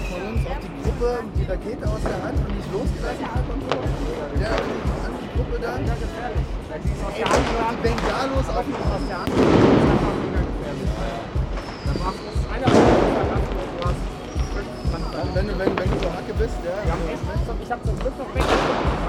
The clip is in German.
von uns auf die Gruppe die Rakete aus der Hand und nicht losgelassen hat und so. Ja, an die Gruppe dann. Ja, gefährlich. Wenn die es aus der Ey, Hand die Bengalos auf dem aus der Hand ist einfach mega gefährlich. Dann machst du es einer du hast wenn du so Hacke bist, ja. ich hab zum Glück noch weg.